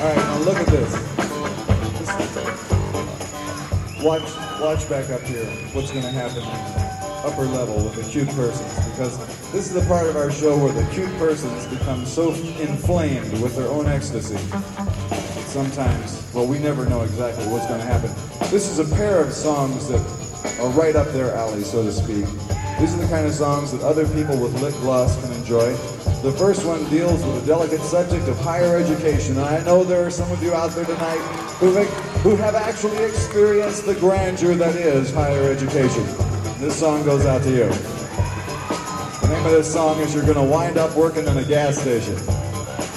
right, now look at this. Watch back up here. What's going to happen upper level with the cute persons, because this is the part of our show where the cute persons become so inflamed with their own ecstasy. Sometimes, well, we never know exactly what's going to happen. This is a pair of songs that are right up their alley, so to speak. These are the kind of songs that other people with lip gloss can enjoy. The first one deals with a delicate subject of higher education, and I know there are some of you out there tonight who have actually experienced the grandeur that is higher education. This song goes out to you. The name of this song is You're Gonna Wind Up Working in a Gas Station.